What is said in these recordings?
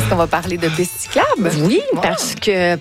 qu'on va parler de pistes cyclables. Oui, parce que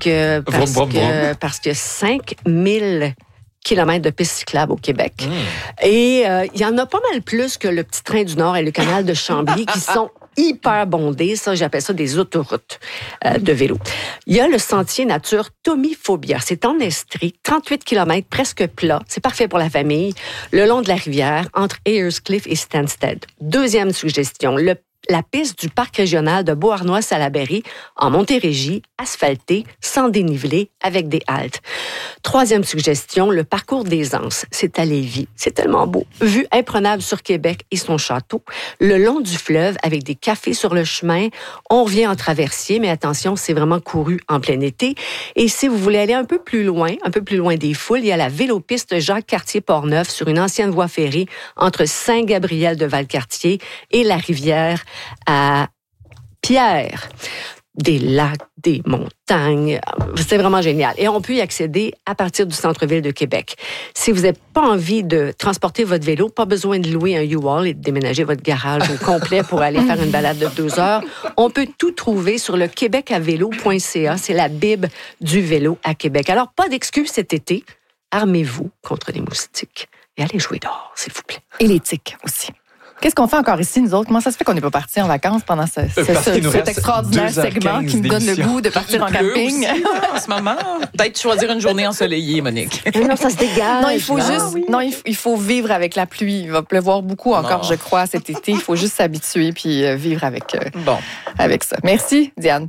5000 kilomètres de pistes cyclables au Québec. Et il y en a pas mal plus que le Petit Train du Nord et le canal de Chambly qui sont hyper bondés. Ça, j'appelle ça des autoroutes de vélo. Il y a le sentier nature Tomiphobia. C'est en Estrie, 38 kilomètres, presque plat. C'est parfait pour la famille, le long de la rivière, entre Ayerscliffe et Stansted. Deuxième suggestion, la piste du parc régional de Beauharnois-Salaberry en Montérégie, asphaltée, sans dénivelé, avec des haltes. Troisième suggestion, le parcours des Anses. C'est à Lévis. C'est tellement beau. Vue imprenable sur Québec et son château. Le long du fleuve, avec des cafés sur le chemin. On revient en traversier, mais attention, c'est vraiment couru en plein été. Et si vous voulez aller un peu plus loin des foules, il y a la vélopiste Jacques-Cartier-Portneuf sur une ancienne voie ferrée entre Saint-Gabriel-de-Valcartier et la rivière à Pierre. Des lacs, des montagnes. C'est vraiment génial. Et on peut y accéder à partir du centre-ville de Québec. Si vous n'avez pas envie de transporter votre vélo, pas besoin de louer un U-Haul et de déménager votre garage au complet pour aller faire une balade de 2 heures. On peut tout trouver sur le québecavelo.ca. C'est la Bible du vélo à Québec. Alors, pas d'excuses cet été. Armez-vous contre les moustiques et allez jouer dehors, s'il vous plaît. Et les tiques aussi. Qu'est-ce qu'on fait encore ici, nous autres? Comment ça se fait qu'on n'est pas partis en vacances pendant cet extraordinaire segment qui me donne le goût de partir en camping? Aussi, en ce moment. Peut-être choisir une journée ensoleillée, Monique. Non, ça se dégage. Non, il faut vivre avec la pluie. Il va pleuvoir beaucoup encore, je crois, cet été. Il faut juste s'habituer puis vivre avec ça. Merci, Diane.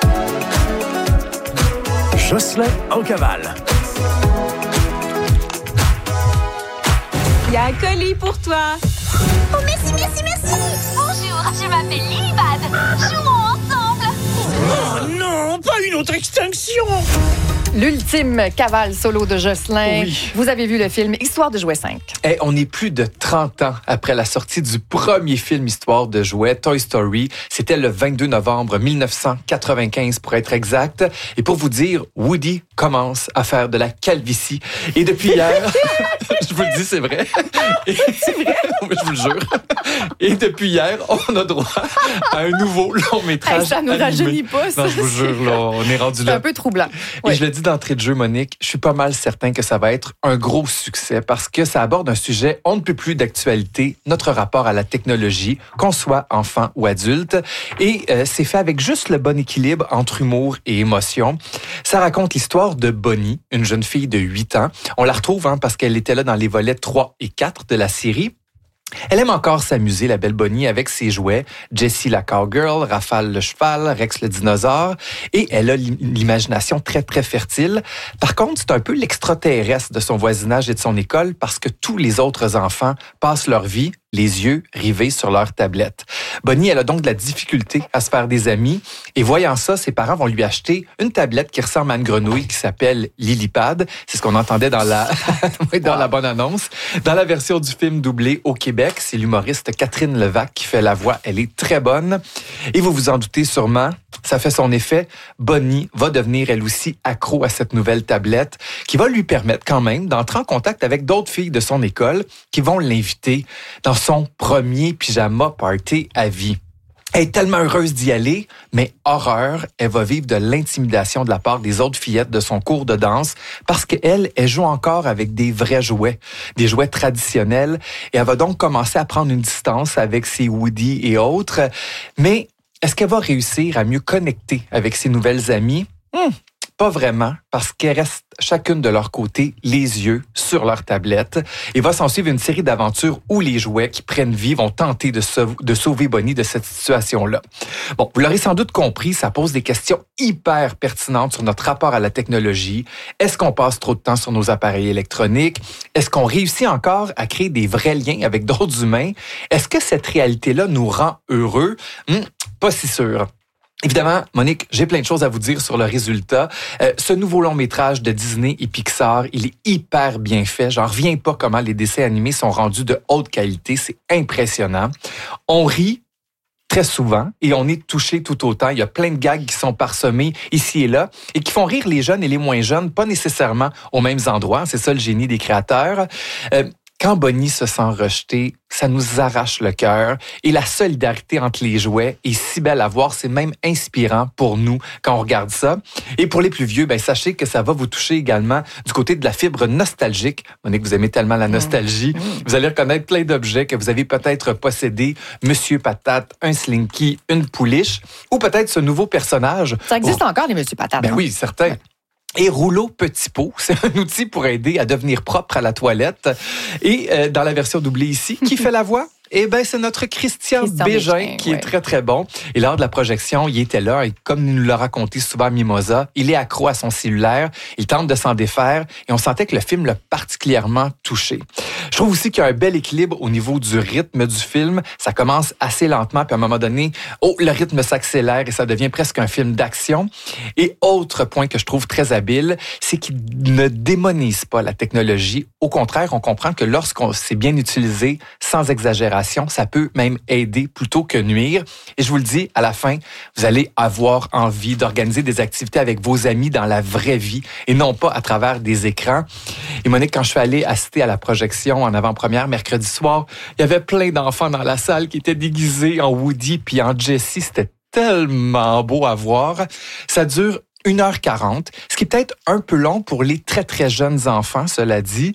Jocelyn en cavale. Il y a un colis pour toi. Oh, merci. Bonjour, je m'appelle Lilibad. Jouons ensemble. Oh non, pas une autre extinction. L'ultime cavale solo de Jocelyn. Oui. Vous avez vu le film Histoire de jouets 5. On est plus de 30 ans après la sortie du premier film Histoire de jouets, Toy Story. C'était le 22 novembre 1995 pour être exact. Et pour vous dire, Woody commence à faire de la calvitie. Et depuis hier, je vous le dis, c'est vrai. C'est vrai? Je vous le jure. Et depuis hier, on a droit à un nouveau long métrage. Ça nous rajeunit pas, ça. Non, je vous jure, là, on est rendu là. C'est un peu troublant. Et je le dis d'entrée de jeu, Monique, je suis pas mal certain que ça va être un gros succès parce que ça aborde un sujet on ne peut plus d'actualité, notre rapport à la technologie, qu'on soit enfant ou adulte. Et c'est fait avec juste le bon équilibre entre humour et émotion. Ça raconte l'histoire de Bonnie, une jeune fille de 8 ans. On la retrouve parce qu'elle était là dans les volets 3 et 4 de la série. Elle aime encore s'amuser, la belle Bonnie, avec ses jouets. Jessie la cowgirl, Rafale le cheval, Rex le dinosaure. Et elle a l'imagination très, très fertile. Par contre, c'est un peu l'extraterrestre de son voisinage et de son école parce que tous les autres enfants passent leur vie les yeux rivés sur leur tablette. Bonnie, elle a donc de la difficulté à se faire des amis. Et voyant ça, ses parents vont lui acheter une tablette qui ressemble à une grenouille qui s'appelle Lilipad. C'est ce qu'on entendait dans la bonne annonce. Dans la version du film doublé au Québec, c'est l'humoriste Catherine Levac qui fait la voix. Elle est très bonne. Et vous vous en doutez sûrement, ça fait son effet. Bonnie va devenir elle aussi accro à cette nouvelle tablette qui va lui permettre quand même d'entrer en contact avec d'autres filles de son école qui vont l'inviter dans son premier pyjama party à vie. Elle est tellement heureuse d'y aller, mais horreur, elle va vivre de l'intimidation de la part des autres fillettes de son cours de danse parce qu'elle joue encore avec des vrais jouets, des jouets traditionnels, et elle va donc commencer à prendre une distance avec ses Woody et autres. Mais est-ce qu'elle va réussir à mieux connecter avec ses nouvelles amies? Pas vraiment, parce qu'elles restent chacune de leur côté, les yeux sur leur tablette. Et va s'en suivre une série d'aventures où les jouets qui prennent vie vont tenter de sauver Bonnie de cette situation-là. Bon, vous l'aurez sans doute compris, ça pose des questions hyper pertinentes sur notre rapport à la technologie. Est-ce qu'on passe trop de temps sur nos appareils électroniques? Est-ce qu'on réussit encore à créer des vrais liens avec d'autres humains? Est-ce que cette réalité-là nous rend heureux? Pas si sûr. Évidemment, Monique, j'ai plein de choses à vous dire sur le résultat. Ce nouveau long-métrage de Disney et Pixar, il est hyper bien fait. J'en reviens pas comment les dessins animés sont rendus de haute qualité. C'est impressionnant. On rit très souvent et on est touché tout autant. Il y a plein de gags qui sont parsemés ici et là et qui font rire les jeunes et les moins jeunes, pas nécessairement aux mêmes endroits. C'est ça le génie des créateurs. Quand Bonnie se sent rejetée, ça nous arrache le cœur. Et la solidarité entre les jouets est si belle à voir. C'est même inspirant pour nous quand on regarde ça. Et pour les plus vieux, sachez que ça va vous toucher également du côté de la fibre nostalgique. Monique, vous aimez tellement la nostalgie. Vous allez reconnaître plein d'objets que vous avez peut-être possédés. Monsieur Patate, un Slinky, une pouliche. Ou peut-être ce nouveau personnage. Ça existe encore, les Monsieur Patate. Oui, certain. Et rouleau petit pot, c'est un outil pour aider à devenir propre à la toilette. Et dans la version doublée ici, qui fait la voix? C'est notre Christian Bégin qui est très, très bon. Et lors de la projection, il était là et comme nous l'a raconté souvent Mimosa, il est accro à son cellulaire, il tente de s'en défaire et on sentait que le film l'a particulièrement touché. Je trouve aussi qu'il y a un bel équilibre au niveau du rythme du film. Ça commence assez lentement, puis à un moment donné, le rythme s'accélère et ça devient presque un film d'action. Et autre point que je trouve très habile, c'est qu'il ne démonise pas la technologie. Au contraire, on comprend que lorsqu'on s'est bien utilisé, sans exagération, ça peut même aider plutôt que nuire. Et je vous le dis, à la fin, vous allez avoir envie d'organiser des activités avec vos amis dans la vraie vie et non pas à travers des écrans. Et Monique, quand je suis allée assister à la projection en avant-première mercredi soir, il y avait plein d'enfants dans la salle qui étaient déguisés en Woody puis en Jessie. C'était tellement beau à voir. Ça dure 1h40, ce qui est peut-être un peu long pour les très, très jeunes enfants, cela dit.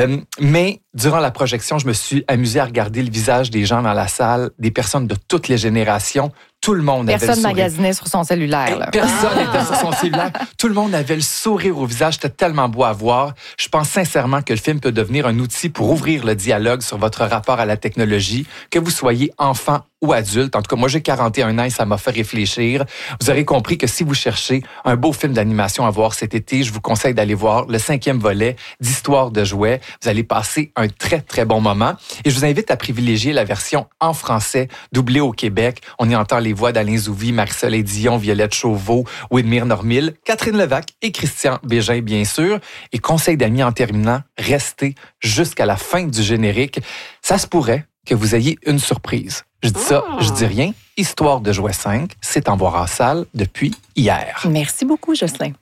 Mais durant la projection, je me suis amusée à regarder le visage des gens dans la salle, des personnes de toutes les générations. Tout le monde avait le sourire. Personne magasinait sur son cellulaire. Là. Personne n'était sur son cellulaire. Tout le monde avait le sourire au visage. C'était tellement beau à voir. Je pense sincèrement que le film peut devenir un outil pour ouvrir le dialogue sur votre rapport à la technologie, que vous soyez enfant ou adulte. En tout cas, moi, j'ai 41 ans et ça m'a fait réfléchir. Vous aurez compris que si vous cherchez un beau film d'animation à voir cet été, je vous conseille d'aller voir le 5e volet d'Histoire de jouets. Vous allez passer un très, très bon moment. Et je vous invite à privilégier la version en français, doublée au Québec. On y entend les voix d'Alain Zouvi, Marie-Soleil Dion, Violette Chauveau, Widmir Normil, Catherine Levac et Christian Bégin, bien sûr. Et conseil d'amis en terminant, restez jusqu'à la fin du générique. Ça se pourrait que vous ayez une surprise. Je dis ça, je dis rien. Histoire de jouets 5, c'est en voir en salle depuis hier. Merci beaucoup, Jocelyn.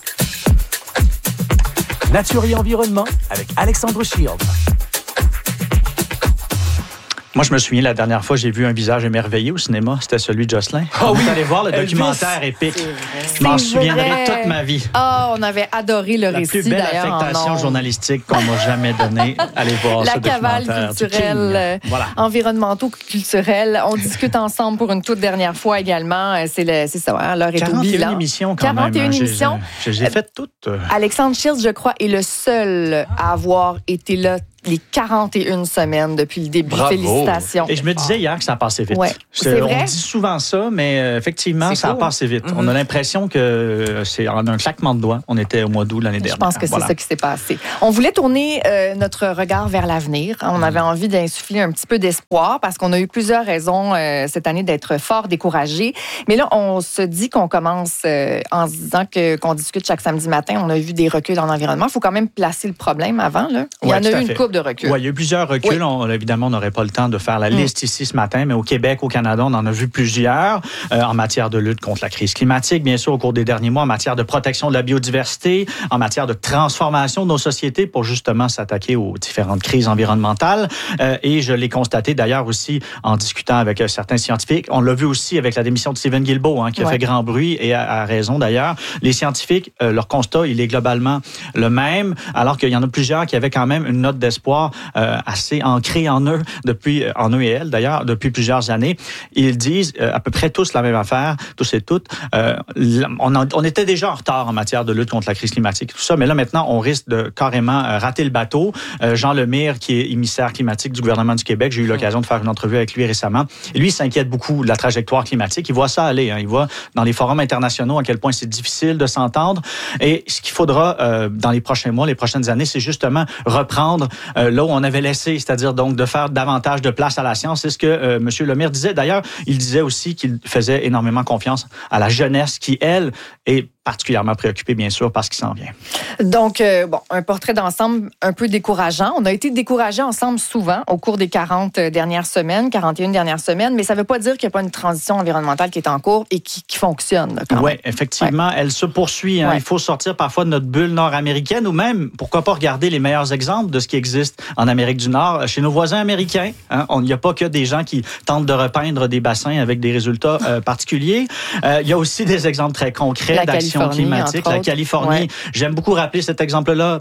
Nature et environnement avec Alexandre Shield. Moi, je me souviens, la dernière fois, j'ai vu un visage émerveillé au cinéma. C'était celui de Jocelyn. Oh oui! Vous allez voir le documentaire épique. Je m'en souviendrai toute ma vie. On avait adoré le récit, la plus belle d'ailleurs, affectation journalistique qu'on m'a jamais donnée. Allez voir ce documentaire. La cavale culturelle, environnementaux culturels. On discute ensemble pour une toute dernière fois également. C'est ça, hein, l'heure est au bilan. 41 émissions quand 41 même. émissions. Je les ai faites toutes. Alexandre Shields, je crois, est le seul à avoir été là les 41 semaines depuis le début. Bravo. Félicitations. Et je me disais hier que ça a passé vite. Ouais, c'est vrai. On dit souvent ça, mais effectivement, ça a passé vite. On a l'impression que c'est en un claquement de doigts. On était au mois d'août l'année dernière. Je pense que c'est ça qui s'est passé. On voulait tourner notre regard vers l'avenir. On avait envie d'insuffler un petit peu d'espoir parce qu'on a eu plusieurs raisons cette année d'être fort découragés. Mais là, on se dit qu'on commence en se disant qu'on discute chaque samedi matin. On a vu des reculs dans l'environnement. Il faut quand même placer le problème avant. Là. Il y en a eu une couple de reculs. Oui, il y a eu plusieurs reculs. Oui. Évidemment, on n'aurait pas le temps de faire la liste ici ce matin, mais au Québec, au Canada, on en a vu plusieurs en matière de lutte contre la crise climatique, bien sûr, au cours des derniers mois, en matière de protection de la biodiversité, en matière de transformation de nos sociétés pour justement s'attaquer aux différentes crises environnementales. Et je l'ai constaté d'ailleurs aussi en discutant avec certains scientifiques. On l'a vu aussi avec la démission de Stephen Guilbeault, qui a fait grand bruit et a raison d'ailleurs. Les scientifiques, leur constat, il est globalement le même, alors qu'il y en a plusieurs qui avaient quand même une note d'espoir assez ancrée en eux et elles d'ailleurs, depuis plusieurs années. Ils disent à peu près tous la même affaire, tous et toutes. On était déjà en retard en matière de lutte contre la crise climatique, tout ça, mais là maintenant, on risque de carrément rater le bateau. Jean Lemire, qui est émissaire climatique du gouvernement du Québec, j'ai eu l'occasion de faire une entrevue avec lui récemment. Et lui, il s'inquiète beaucoup de la trajectoire climatique. Il voit ça aller. Il voit dans les forums internationaux à quel point c'est difficile de s'entendre. Et ce qu'il faudra dans les prochains mois, les prochaines années, c'est justement reprendre là où on avait laissé, c'est-à-dire donc de faire davantage de place à la science. C'est ce que M. Lemire disait. D'ailleurs, il disait aussi qu'il faisait énormément confiance à la jeunesse qui, elle, est particulièrement préoccupés, bien sûr, par ce qui s'en vient. Donc, un portrait d'ensemble un peu décourageant. On a été découragés ensemble souvent au cours des 41 dernières semaines, mais ça ne veut pas dire qu'il n'y a pas une transition environnementale qui est en cours et qui fonctionne. Oui, effectivement, elle se poursuit. Hein. Ouais. Il faut sortir parfois de notre bulle nord-américaine ou même, pourquoi pas, regarder les meilleurs exemples de ce qui existe en Amérique du Nord, chez nos voisins américains. Hein. Il n'y a pas que des gens qui tentent de repeindre des bassins avec des résultats particuliers. Il y a aussi des exemples très concrets d'action climatique. La Californie, j'aime beaucoup rappeler cet exemple-là,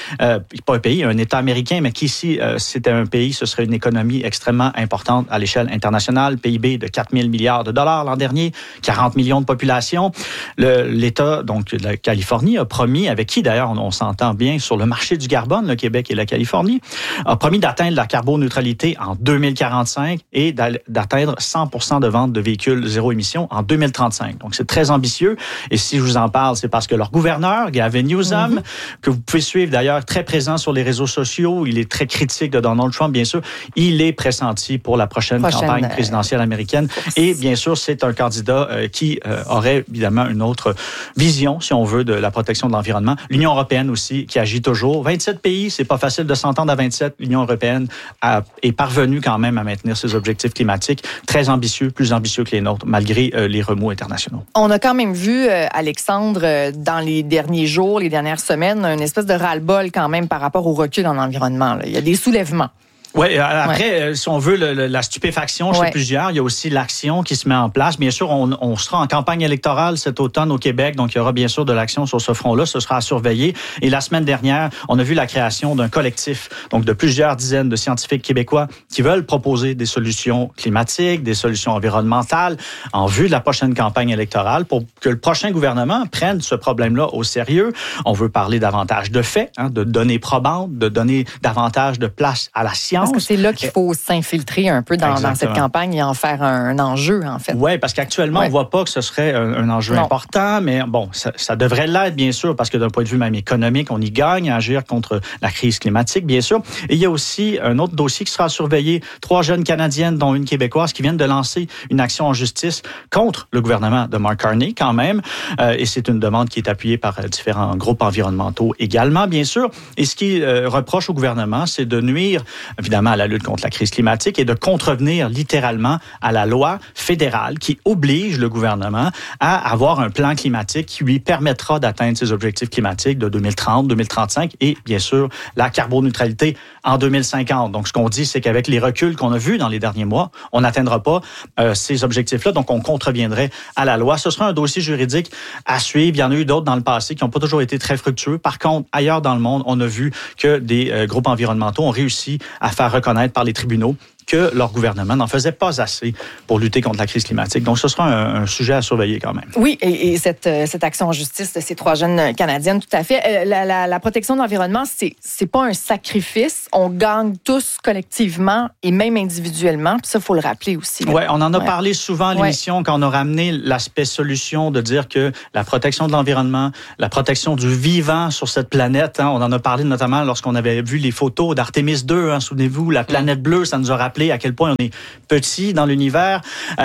un État américain, mais qu'ici, c'était un pays, ce serait une économie extrêmement importante à l'échelle internationale, PIB de 4 000 milliards de dollars l'an dernier, 40 millions de population. L'État, donc, de la Californie a promis, avec qui d'ailleurs on s'entend bien sur le marché du carbone, le Québec et la Californie, a promis d'atteindre la carboneutralité en 2045 et d'atteindre 100% de vente de véhicules zéro émission en 2035. Donc, c'est très ambitieux. Et si je vous en parle, c'est parce que leur gouverneur, Gavin Newsom, que vous pouvez suivre d'ailleurs, très présent sur les réseaux sociaux, il est très critique de Donald Trump, bien sûr, il est pressenti pour la prochaine campagne présidentielle américaine. Et bien sûr, c'est un candidat qui aurait évidemment une autre vision, si on veut, de la protection de l'environnement. L'Union européenne aussi, qui agit toujours. 27 pays, c'est pas facile de s'entendre à 27. L'Union européenne est parvenue quand même à maintenir ses objectifs climatiques très ambitieux, plus ambitieux que les nôtres, malgré les remous internationaux. On a quand même vu, Alexandre, dans les derniers jours, les dernières semaines, une espèce de ras-le-bol quand même par rapport au recul dans l'environnement. Là. Il y a des soulèvements. Oui, après, si on veut la stupéfaction chez plusieurs, il y a aussi l'action qui se met en place. Bien sûr, on sera en campagne électorale cet automne au Québec, donc il y aura bien sûr de l'action sur ce front-là. Ce sera à surveiller. Et la semaine dernière, on a vu la création d'un collectif, donc de plusieurs dizaines de scientifiques québécois qui veulent proposer des solutions climatiques, des solutions environnementales en vue de la prochaine campagne électorale pour que le prochain gouvernement prenne ce problème-là au sérieux. On veut parler davantage de faits, de données probantes, de donner davantage de place à la science. Parce que c'est là qu'il faut s'infiltrer un peu dans cette campagne et en faire un enjeu, en fait. Oui, parce qu'actuellement, on ne voit pas que ce serait un enjeu important, mais bon, ça devrait l'être, bien sûr, parce que d'un point de vue même économique, on y gagne à agir contre la crise climatique, bien sûr. Et il y a aussi un autre dossier qui sera surveillé. 3 jeunes Canadiennes, dont une Québécoise, qui viennent de lancer une action en justice contre le gouvernement de Mark Carney, quand même. Et c'est une demande qui est appuyée par différents groupes environnementaux également, bien sûr. Et ce qui reproche au gouvernement, c'est de nuire, évidemment, à la lutte contre la crise climatique et de contrevenir littéralement à la loi fédérale qui oblige le gouvernement à avoir un plan climatique qui lui permettra d'atteindre ses objectifs climatiques de 2030, 2035 et bien sûr la carboneutralité en 2050. Donc ce qu'on dit, c'est qu'avec les reculs qu'on a vus dans les derniers mois, on n'atteindra pas ces objectifs-là, donc on contreviendrait à la loi. Ce sera un dossier juridique à suivre. Il y en a eu d'autres dans le passé qui n'ont pas toujours été très fructueux. Par contre, ailleurs dans le monde, on a vu que des groupes environnementaux ont réussi à faire reconnaître par les tribunaux que leur gouvernement n'en faisait pas assez pour lutter contre la crise climatique. Donc, ce sera un sujet à surveiller quand même. Oui, et cette action en justice de ces 3 jeunes Canadiennes, tout à fait. La protection de l'environnement, c'est pas un sacrifice. On gagne tous collectivement et même individuellement. Puis ça, il faut le rappeler aussi. Oui, on en a parlé souvent à l'émission quand on a ramené l'aspect solution de dire que la protection de l'environnement, la protection du vivant sur cette planète, on en a parlé notamment lorsqu'on avait vu les photos d'Artémis 2, souvenez-vous, la planète bleue, ça nous a rappelé à quel point on est petit dans l'univers.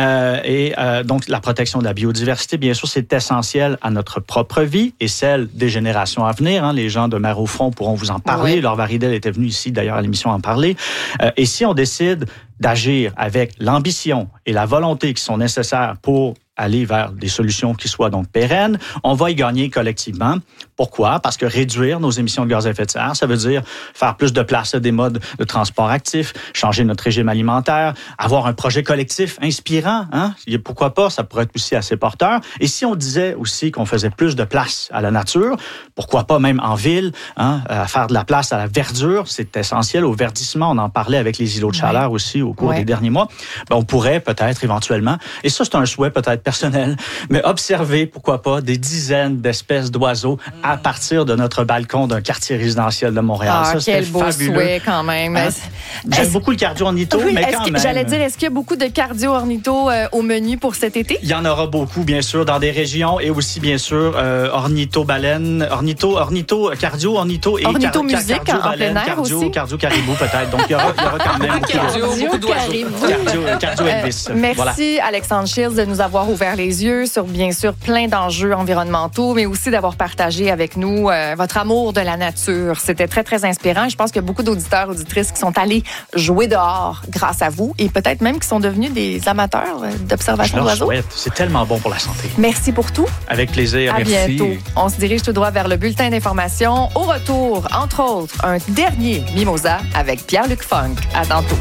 Donc, la protection de la biodiversité, bien sûr, c'est essentiel à notre propre vie et celle des générations à venir. Les gens de Mer au Front pourront vous en parler. Laure Varidel était venue ici, d'ailleurs, à l'émission en parler. Et si on décide d'agir avec l'ambition et la volonté qui sont nécessaires pour aller vers des solutions qui soient donc pérennes, on va y gagner collectivement. Pourquoi? Parce que réduire nos émissions de gaz à effet de serre, ça veut dire faire plus de place à des modes de transport actifs, changer notre régime alimentaire, avoir un projet collectif inspirant. Pourquoi pas? Ça pourrait être aussi assez porteur. Et si on disait aussi qu'on faisait plus de place à la nature, pourquoi pas même en ville, à faire de la place à la verdure, c'est essentiel au verdissement. On en parlait avec les îlots de chaleur aussi au cours des derniers mois. On pourrait peut-être éventuellement, et ça c'est un souhait peut-être personnel, mais observer, pourquoi pas, des dizaines d'espèces d'oiseaux à partir de notre balcon d'un quartier résidentiel de Montréal. Ah, ça, quel c'était beau fabuleux. souhait quand même. Hein? J'aime beaucoup le cardio-ornitho, Oui, mais quand même. j'allais dire, est-ce qu'il y a beaucoup de cardio-ornitho au menu pour cet été? Il y en aura beaucoup, bien sûr, dans des régions et aussi, bien sûr, ornitho-baleine, cardio, ornito et ornitho-musique en cardio-baleine, plein air aussi. cardio-caribou peut-être. Donc, il y aura quand même Beaucoup d'oiseaux. Cardio-Elvis. Merci, Voilà. Alexandre Shields, de nous avoir ouvert les yeux sur, bien sûr, plein d'enjeux environnementaux, mais aussi d'avoir partagé avec nous votre amour de la nature. C'était très, très inspirant. Je pense qu'il y a beaucoup d'auditeurs, auditrices qui sont allés jouer dehors grâce à vous et peut-être même qui sont devenus des amateurs d'observation Je leur d'oiseaux. souhaite. C'est tellement bon pour la santé. Merci pour tout. Avec plaisir. À Merci. bientôt. On se dirige tout droit vers le bulletin d'information. Au retour, entre autres, un dernier Mimosa avec Pierre-Luc Funk. À tantôt.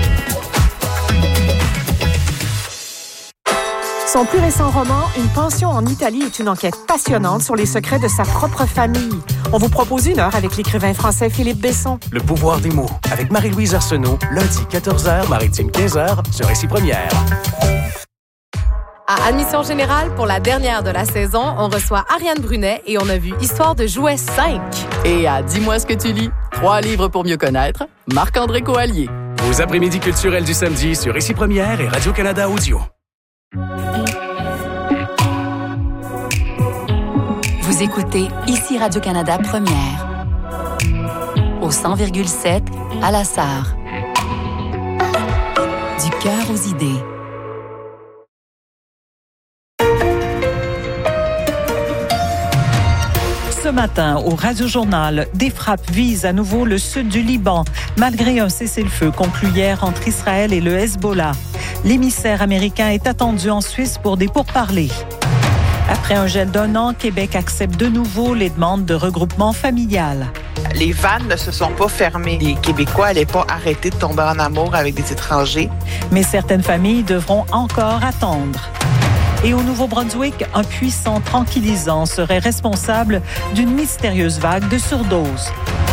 Son plus récent roman, Une pension en Italie, est une enquête passionnante sur les secrets de sa propre famille. On vous propose 1 heure avec l'écrivain français Philippe Besson. Le pouvoir des mots avec Marie-Louise Arsenault, lundi 14h, maritime 15h, sur Récit Première. À Admission Générale, pour la dernière de la saison, on reçoit Ariane Brunet et on a vu Histoire de jouets 5. Et à Dis-moi ce que tu lis, 3 livres pour mieux connaître, Marc-André Coallier. Vos après-midi culturels du samedi sur Récit Première et Radio-Canada Audio. Vous écoutez ici Radio-Canada Première. Au 100,7 à La Sarre. Du cœur aux idées. Ce matin, au Radio-Journal, des frappes visent à nouveau le sud du Liban, malgré un cessez-le-feu conclu hier entre Israël et le Hezbollah. L'émissaire américain est attendu en Suisse pour des pourparlers. Après un gel d'1 an, Québec accepte de nouveau les demandes de regroupement familial. Les vannes ne se sont pas fermées. Les Québécois n'allaient pas arrêter de tomber en amour avec des étrangers. Mais certaines familles devront encore attendre. Et au Nouveau-Brunswick, un puissant tranquillisant serait responsable d'une mystérieuse vague de surdose.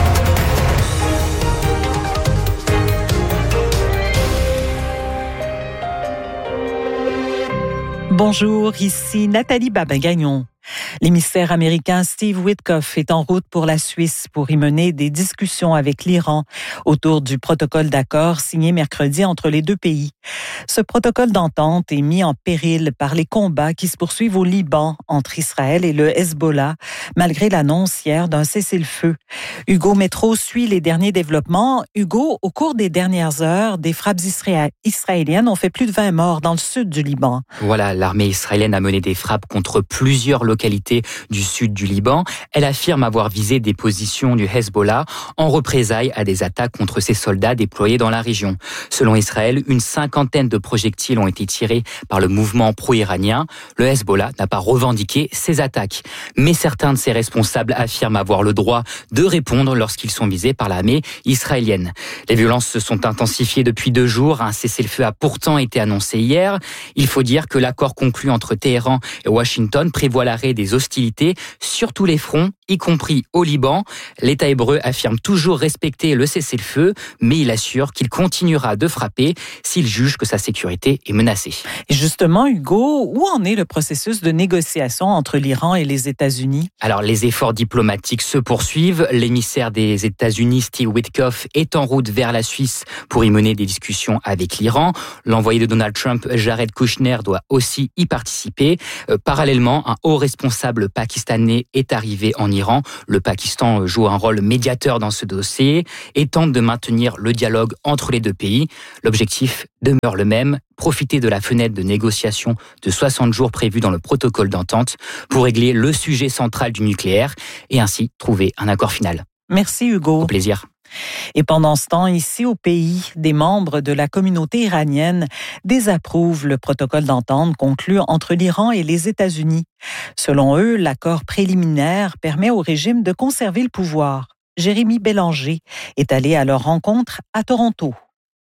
Bonjour, ici Nathalie Babin-Gagnon. L'émissaire américain Steve Witkoff est en route pour la Suisse pour y mener des discussions avec l'Iran autour du protocole d'accord signé mercredi entre les deux pays. Ce protocole d'entente est mis en péril par les combats qui se poursuivent au Liban entre Israël et le Hezbollah, malgré l'annonce hier d'un cessez-le-feu. Hugo Métro suit les derniers développements. Hugo, au cours des dernières heures, des frappes israéliennes ont fait plus de 20 morts dans le sud du Liban. Voilà, l'armée israélienne a mené des frappes contre plusieurs localités du sud du Liban. Elle affirme avoir visé des positions du Hezbollah en représailles à des attaques contre ses soldats déployés dans la région. Selon Israël, une 50aine de projectiles ont été tirés par le mouvement pro-iranien. Le Hezbollah n'a pas revendiqué ces attaques. Mais certains de ses responsables affirment avoir le droit de répondre lorsqu'ils sont visés par l'armée israélienne. Les violences se sont intensifiées depuis 2 jours. Un cessez-le-feu a pourtant été annoncé hier. Il faut dire que l'accord conclu entre Téhéran et Washington prévoit l'arrêt des hostilités sur tous les fronts, y compris au Liban. L'État hébreu affirme toujours respecter le cessez-le-feu, mais il assure qu'il continuera de frapper s'il juge que sa sécurité est menacée. Et justement, Hugo, où en est le processus de négociation entre l'Iran et les États-Unis? Alors, les efforts diplomatiques se poursuivent. L'émissaire des États-Unis, Steve Witkoff, est en route vers la Suisse pour y mener des discussions avec l'Iran. L'envoyé de Donald Trump, Jared Kushner, doit aussi y participer. Parallèlement, un haut responsable pakistanais est arrivé en Iran. Le Pakistan joue un rôle médiateur dans ce dossier et tente de maintenir le dialogue entre les deux pays. L'objectif demeure le même, profiter de la fenêtre de négociation de 60 jours prévue dans le protocole d'entente pour régler le sujet central du nucléaire et ainsi trouver un accord final. Merci Hugo. Au plaisir. Et pendant ce temps, ici au pays, des membres de la communauté iranienne désapprouvent le protocole d'entente conclu entre l'Iran et les États-Unis. Selon eux, l'accord préliminaire permet au régime de conserver le pouvoir. Jérémy Bélanger est allé à leur rencontre à Toronto.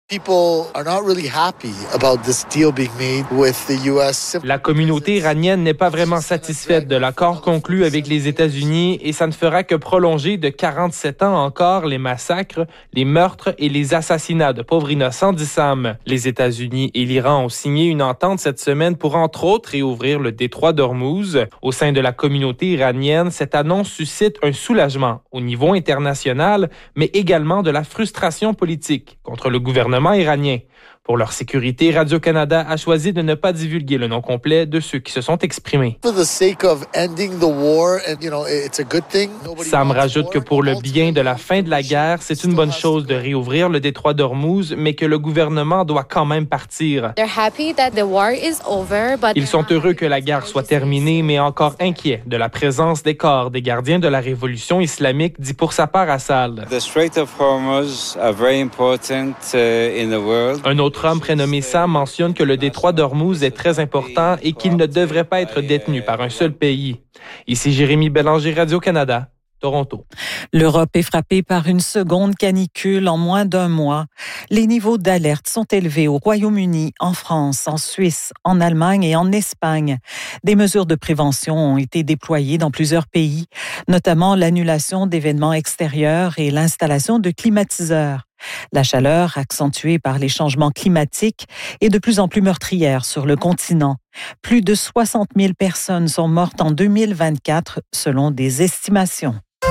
La communauté iranienne n'est pas vraiment satisfaite de l'accord conclu avec les États-Unis et ça ne fera que prolonger de 47 ans encore les massacres, les meurtres et les assassinats de pauvres innocents d'Issam. Les États-Unis et l'Iran ont signé une entente cette semaine pour entre autres réouvrir le détroit d'Ormuz. Au sein de la communauté iranienne, cette annonce suscite un soulagement au niveau international, mais également de la frustration politique contre le gouvernement iranien. Pour leur sécurité, Radio-Canada a choisi de ne pas divulguer le nom complet de ceux qui se sont exprimés. Sam rajoute que pour le bien de la fin de la guerre, c'est une bonne chose de réouvrir le détroit d'Ormuz, mais que le gouvernement doit quand même partir. Ils sont heureux que la guerre soit terminée, mais encore inquiets de la présence des corps des gardiens de la révolution islamique, dit pour sa part Assad. Un autre homme prénommé Sam mentionne que le détroit d'Ormuz est très important et qu'il ne devrait pas être détenu par un seul pays. Ici Jérémy Bélanger, Radio-Canada, Toronto. L'Europe est frappée par une seconde canicule en moins d'un mois. Les niveaux d'alerte sont élevés au Royaume-Uni, en France, en Suisse, en Allemagne et en Espagne. Des mesures de prévention ont été déployées dans plusieurs pays, notamment l'annulation d'événements extérieurs et l'installation de climatiseurs. La chaleur, accentuée par les changements climatiques, est de plus en plus meurtrière sur le continent. Plus de 60 000 personnes sont mortes en 2024, selon des estimations.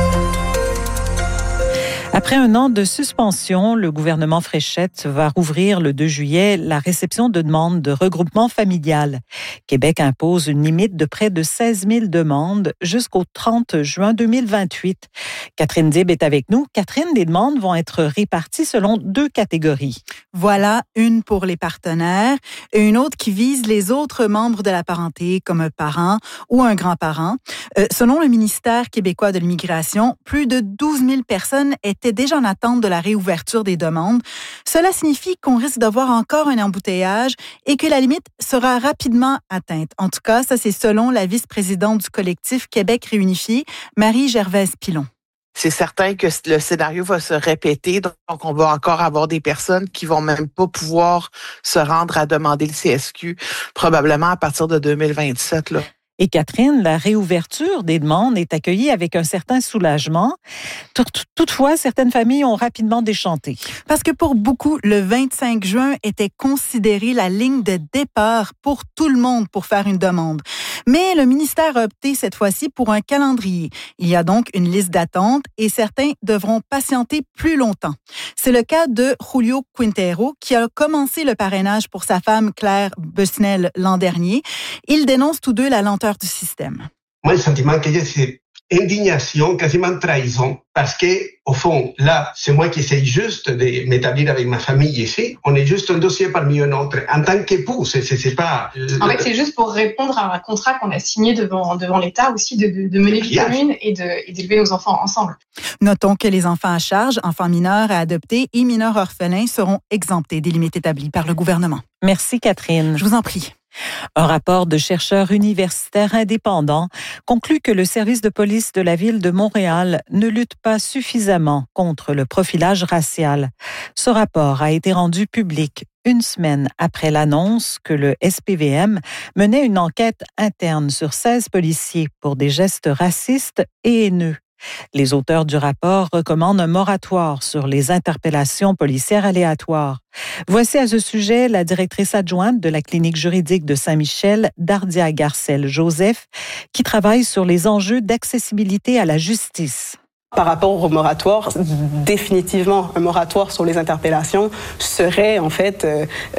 Après un an de suspension, le gouvernement Fréchette va rouvrir le 2 juillet la réception de demandes de regroupement familial. Québec impose une limite de près de 16 000 demandes jusqu'au 30 juin 2028. Catherine Dib est avec nous. Catherine, les demandes vont être réparties selon 2 catégories. Voilà, une pour les partenaires et une autre qui vise les autres membres de la parenté, comme un parent ou un grand-parent. Selon le ministère québécois de l'immigration, plus de 12 000 personnes étaient déjà en attente de la réouverture des demandes. Cela signifie qu'on risque d'avoir encore un embouteillage et que la limite sera rapidement atteinte. En tout cas, ça c'est selon la vice-présidente du collectif Québec Réunifié, Marie-Gervaise Pilon. C'est certain que le scénario va se répéter, donc on va encore avoir des personnes qui vont même pas pouvoir se rendre à demander le CSQ, probablement à partir de 2027, là. Et Catherine, la réouverture des demandes est accueillie avec un certain soulagement. Toutefois, certaines familles ont rapidement déchanté. Parce que pour beaucoup, le 25 juin était considéré la ligne de départ pour tout le monde pour faire une demande. Mais le ministère a opté cette fois-ci pour un calendrier. Il y a donc une liste d'attente et certains devront patienter plus longtemps. C'est le cas de Julio Quintero qui a commencé le parrainage pour sa femme Claire Besnel l'an dernier. Ils dénoncent tous deux la lenteur du système. Moi, le sentiment que j'ai, c'est indignation, quasiment trahison, parce que, au fond, là, c'est moi qui essaye juste de m'établir avec ma famille ici. On est juste un dossier parmi un autre. En tant qu'époux, c'est pas... En fait, c'est juste pour répondre à un contrat qu'on a signé devant l'État aussi de mener vie commune et d'élever nos enfants ensemble. Notons que les enfants à charge, enfants mineurs à adopter et mineurs orphelins seront exemptés des limites établies par le gouvernement. Merci, Catherine. Je vous en prie. Un rapport de chercheurs universitaires indépendants conclut que le service de police de la ville de Montréal ne lutte pas suffisamment contre le profilage racial. Ce rapport a été rendu public une semaine après l'annonce que le SPVM menait une enquête interne sur 16 policiers pour des gestes racistes et haineux. Les auteurs du rapport recommandent un moratoire sur les interpellations policières aléatoires. Voici à ce sujet la directrice adjointe de la clinique juridique de Saint-Michel, Dardia Garcel-Joseph, qui travaille sur les enjeux d'accessibilité à la justice. Par rapport au moratoire, définitivement, un moratoire sur les interpellations serait en fait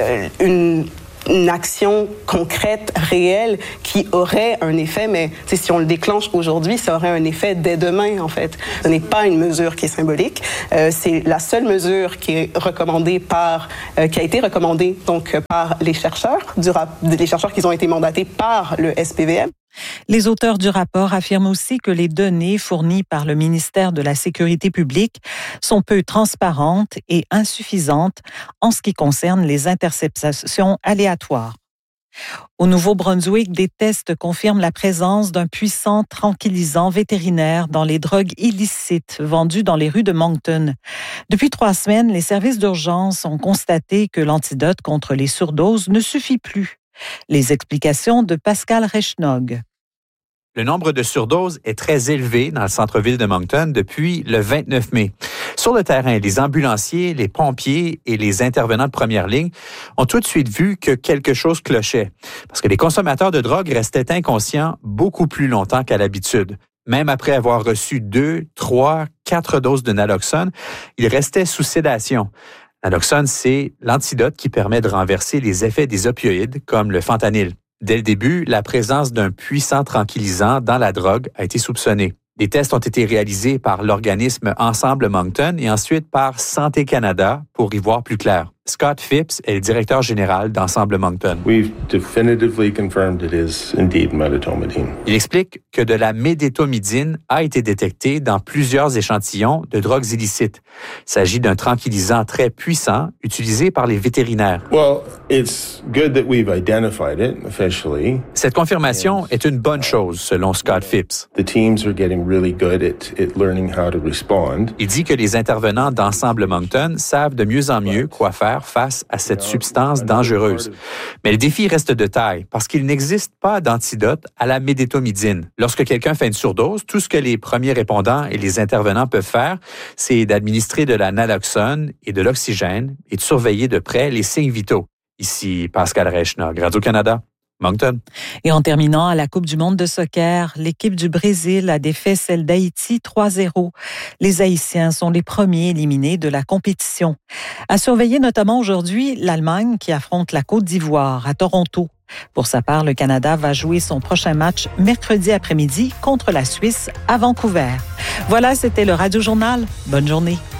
une action concrète, réelle, qui aurait un effet, mais si on le déclenche aujourd'hui, ça aurait un effet dès demain, en fait. Ce n'est pas une mesure qui est symbolique. C'est la seule mesure qui est recommandée qui a été recommandée donc par les chercheurs, les chercheurs qui ont été mandatés par le SPVM. Les auteurs du rapport affirment aussi que les données fournies par le ministère de la Sécurité publique sont peu transparentes et insuffisantes en ce qui concerne les interceptations aléatoires. Au Nouveau-Brunswick, des tests confirment la présence d'un puissant tranquillisant vétérinaire dans les drogues illicites vendues dans les rues de Moncton. Depuis 3 semaines, les services d'urgence ont constaté que l'antidote contre les surdoses ne suffit plus. Les explications de Pascal Rechnog. Le nombre de surdoses est très élevé dans le centre-ville de Moncton depuis le 29 mai. Sur le terrain, les ambulanciers, les pompiers et les intervenants de première ligne ont tout de suite vu que quelque chose clochait. Parce que les consommateurs de drogue restaient inconscients beaucoup plus longtemps qu'à l'habitude. Même après avoir reçu 2, 3, 4 doses de naloxone, ils restaient sous sédation. Naloxone, c'est l'antidote qui permet de renverser les effets des opioïdes, comme le fentanyl. Dès le début, la présence d'un puissant tranquillisant dans la drogue a été soupçonnée. Des tests ont été réalisés par l'organisme Ensemble Moncton et ensuite par Santé Canada pour y voir plus clair. Scott Phipps est le directeur général d'Ensemble Moncton. We've definitively confirmed it is indeed medetomidine. Il explique que de la médétomidine a été détectée dans plusieurs échantillons de drogues illicites. Il s'agit d'un tranquillisant très puissant utilisé par les vétérinaires. Well, it's good that we've identified it officially. Cette confirmation est une bonne chose, selon Scott Phipps. The teams are getting really good at learning how to respond. Il dit que les intervenants d'Ensemble Moncton savent de mieux en mieux quoi faire face à cette substance dangereuse. Mais le défi reste de taille parce qu'il n'existe pas d'antidote à la médétomidine. Lorsque quelqu'un fait une surdose, tout ce que les premiers répondants et les intervenants peuvent faire, c'est d'administrer de la naloxone et de l'oxygène et de surveiller de près les signes vitaux. Ici Pascal Rechnog, Radio-Canada. Moncton. Et en terminant, à la Coupe du monde de soccer, l'équipe du Brésil a défait celle d'Haïti 3-0. Les Haïtiens sont les premiers éliminés de la compétition. À surveiller notamment aujourd'hui l'Allemagne qui affronte la Côte d'Ivoire à Toronto. Pour sa part, le Canada va jouer son prochain match mercredi après-midi contre la Suisse à Vancouver. Voilà, c'était le Radio Journal. Bonne journée.